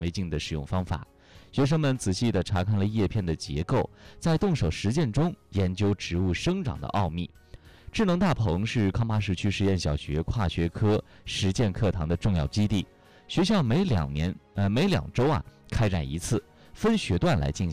为镜的使用方法。学生们仔细地查看了叶片的结构，在动手实践中研究植物生长的奥秘。智能大棚是康巴市区实验小学跨学科实践课堂的重要基地。学校每2周开展一次，分学段来进行。